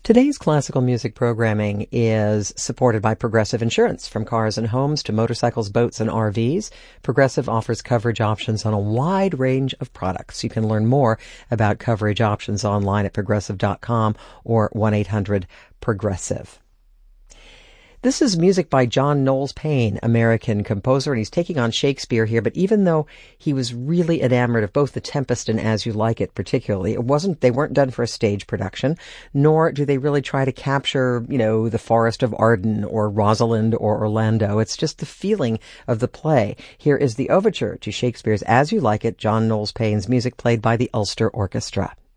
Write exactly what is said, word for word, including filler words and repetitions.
Today's classical music programming is supported by Progressive Insurance. From cars and homes to motorcycles, boats, and R Vs, Progressive offers coverage options on a wide range of products. You can learn more about coverage options online at progressive dot com or one eight hundred progressive. This is music by John Knowles Paine, American composer, and he's taking on Shakespeare here. But even though he was really enamored of both The Tempest and As You Like It particularly, it wasn't, they weren't done for a stage production, nor do they really try to capture, you know, the Forest of Arden or Rosalind or Orlando. It's just the feeling of the play. Here is the overture to Shakespeare's As You Like It, John Knowles Paine's music played by the Ulster Orchestra.